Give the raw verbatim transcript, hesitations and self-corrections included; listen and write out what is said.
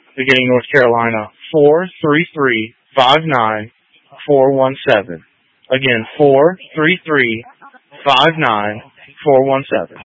beginning North Carolina, four three three five nine four one seven. Again, four three three five nine four one seven.